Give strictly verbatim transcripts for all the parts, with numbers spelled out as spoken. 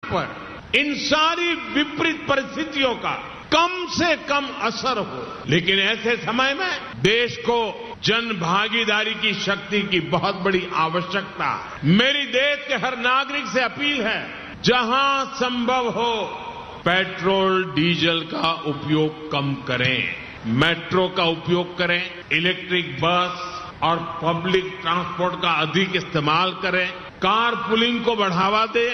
पर इन सारी विपरीत परिस्थितियों का कम से कम असर हो। लेकिन ऐसे समय में देश को जन भागीदारी की शक्ति की बहुत बड़ी आवश्यकता है। मेरी देश के हर नागरिक से अपील है, जहां संभव हो पेट्रोल डीजल का उपयोग कम करें, मेट्रो का उपयोग करें, इलेक्ट्रिक बस और पब्लिक ट्रांसपोर्ट का अधिक इस्तेमाल करें, कार पुलिंग को बढ़ावा दें।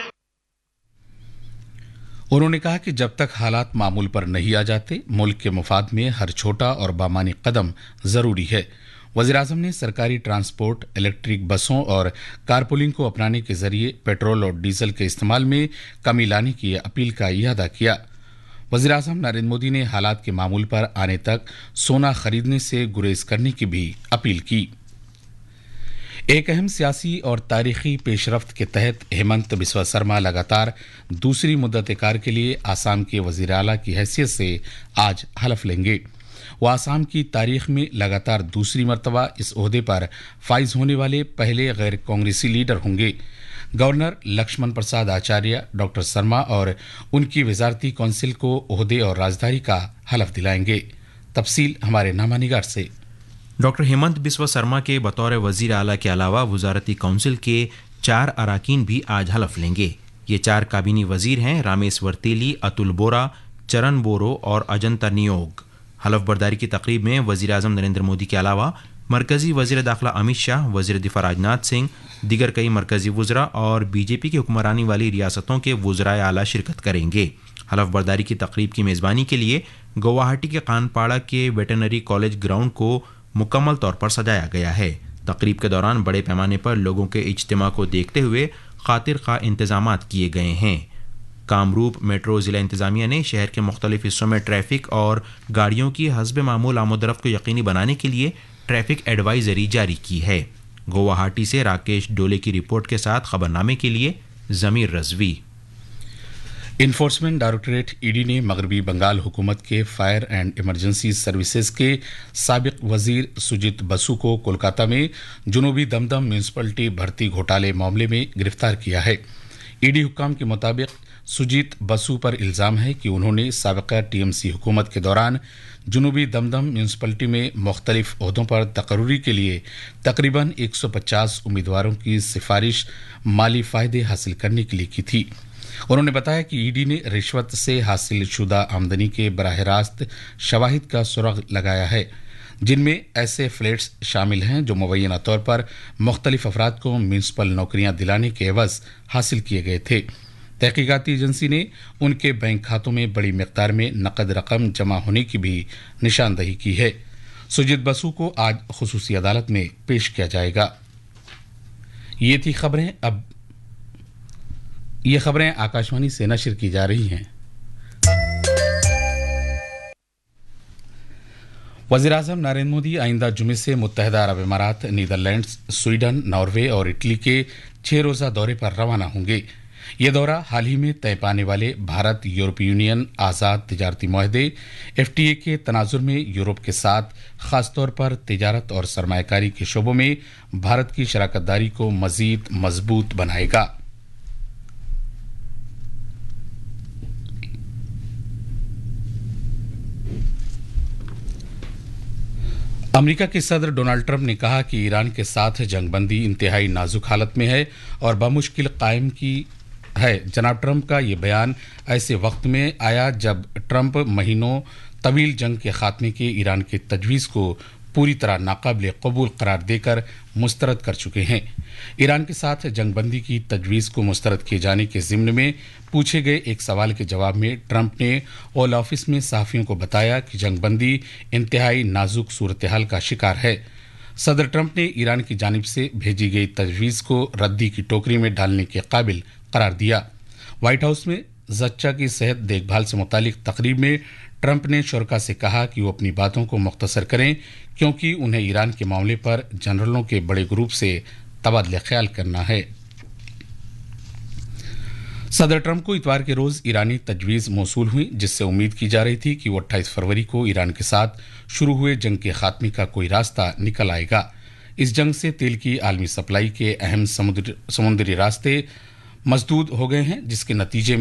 उन्होंने कहा कि जब तक हालात मामूल पर नहीं आ जाते, मुल्क के मुफाद में हर छोटा और बामानी कदम जरूरी है। वज़ीर-ए-आज़म ने सरकारी ट्रांसपोर्ट, इलेक्ट्रिक बसों और कारपूलिंग को अपनाने के जरिए पेट्रोल और डीजल के इस्तेमाल में कमी लाने की अपील का इरादा किया। वज़ीर-ए-आज़म नरेंद्र मोदी ने हालात के मामूल पर आने तक सोना खरीदने से गुरेज करने की भी अपील की। एक अहम सियासी और तारीखी पेशरफ्त के तहत हेमंत बिस्वा शर्मा लगातार दूसरी मुद्दत-ए-कार के लिए आसाम के वज़ीर आला की हैसियत से आज हलफ लेंगे। वो आसाम की तारीख में लगातार दूसरी मरतबा इस ओहदे पर फाइज होने वाले पहले गैर कांग्रेसी लीडर होंगे। गवर्नर लक्ष्मण प्रसाद आचार्य डॉक्टर शर्मा और उनकी वजारती कौंसिल को ओहदे और राजदारी का हलफ दिलाएंगे। तफसील हमारे नामानिगार से। डॉक्टर हेमंत बिस्वा शर्मा के बतौर वजीर आला के अलावा वजारती कौंसिल के चार अराकीन भी आज हलफ लेंगे। ये चार काबीनी वजीर हैं रामेश्वर तेली, अतुल बोरा, चरण बोरो और अजंता नियोग। हलफ बर्दारी की तकरीब में वजीर आज़म नरेंद्र मोदी के अलावा मरकजी वजीर दाखिला अमित शाह, वजीर दिफा राजनाथ सिंह, दीगर कई मरकजी वज़रा और बीजेपी की हुक्मरानी वाली रियासतों के वज़राए आला शिरकत करेंगे। हलफ बर्दारी की तकरीब की मेज़बानी के लिए गुवाहाटी के कानपाड़ा के वेटरनरी कॉलेज ग्राउंड को मुकम्मल तौर पर सजाया गया है। तकरीब के दौरान बड़े पैमाने पर लोगों के इज्तिमा को देखते हुए खातिर खा इंतजाम किए गए हैं। कामरूप मेट्रो जिला इंतजामिया ने शहर के मुख्तलिफ हिस्सों में ट्रैफिक और गाड़ियों की हस्ब मामूल आमोदरफ्त को यकीनी बनाने के लिए ट्रैफिक एडवाइजरी जारी की है। गुवाहाटी से राकेश डोले की रिपोर्ट के साथ खबरनामे के लिए जमीर रजवी। इन्फोर्समेंट डायरेक्टरेट ईडी ने मगरबी बंगाल हुकूमत के फायर एंड इमरजेंसी सर्विसेज के साबिक वजीर सुजीत बसु को कोलकाता में जुनूबी दमदम म्यूनिसिपलिटी भर्ती घोटाले मामले में गिरफ्तार किया है। ईडी हुक्काम के मुताबिक सुजीत बसु पर इल्जाम है कि उन्होंने साबिका टीएमसी हुकूमत के दौरान जुनूबी दमदम म्यूनिसिपलिटी में मुख्तलिफ ओहदों पर तकर्री के लिए तकरीबन एक सौ पचास उम्मीदवारों की सिफारिश माली फायदे हासिल करने के लिए की थी। उन्होंने बताया कि ईडी ने रिश्वत से हासिल शुदा आमदनी के बराह रास्त शवाहिद का सुराग लगाया है, जिनमें ऐसे फ्लैट्स शामिल हैं जो मुबैना तौर पर मुख्तलिफ अफराद को म्यूनिसिपल नौकरियां दिलाने के एवज हासिल किए गए थे। तहकीकाती एजेंसी ने उनके बैंक खातों में बड़ी मिकदार में नकद रकम जमा होने की भी निशानदही की है। सुजीत बसु को आज खुसूसी अदालत में पेश किया जाएगा। ये थी खबरें। अब ये खबरें आकाशवाणी से नशर की जा रही हैं। वज़ीर-ए-आज़म नरेंद्र मोदी आइंदा जुमे से मुत्तहिदा अरब इमारात, नीदरलैंड्स, स्वीडन, नॉर्वे और इटली के छह रोज़ा दौरे पर रवाना होंगे। ये दौरा हाल ही में तय पाने वाले भारत यूरोपीय यूनियन आज़ाद तिजारती मुआहदे एफटीए के तनाजुर में यूरोप के साथ खासतौर पर तिजारत और सरमायाकारी के शोबों में भारत की शराकतदारी को मजीद मजबूत बनाएगा। अमेरिका के सदर डोनाल्ड ट्रंप ने कहा कि ईरान के साथ जंगबंदी इंतहाई नाजुक हालत में है और बमुश्किल कायम की है। जनाब ट्रंप का ये बयान ऐसे वक्त में आया जब ट्रंप महीनों तवील जंग के खात्मे के ईरान की तजवीज़ को पूरी तरह नाकाबिल कबूल करार देकर मुस्तरद कर चुके हैं। ईरान के साथ जंगबंदी की तजवीज़ को मुस्तरद किए जाने के ज़िम्न में पूछे गए एक सवाल के जवाब में ट्रंप ने ओवल ऑफिस में सहाफ़ियों को बताया कि जंगबंदी इंतहाई नाजुक सूरत हाल का शिकार है। सदर ट्रंप ने ईरान की जानिब से भेजी गई तजवीज़ को रद्दी की टोकरी में डालने के काबिल करार दिया। व्हाइट हाउस में ज़च्चा की सेहत देखभाल से मुतालिक तकरीब में ट्रंप ने शुरका से कहा कि वो अपनी बातों को मुख्तसर करें, क्योंकि उन्हें ईरान के मामले पर जनरलों के बड़े ग्रुप से तबादला ख्याल करना है। सदर ट्रंप को इतवार के रोज ईरानी तजवीज़ मौसूल हुई, जिससे उम्मीद की जा रही थी कि वो अट्ठाईस फरवरी को ईरान के साथ शुरू हुए जंग के खात्मे का कोई रास्ता निकल आएगा। इस जंग से तेल की आलमी सप्लाई के अहम समुद्री रास्ते मसदूद हो गए हैं, जिसके नतीजे में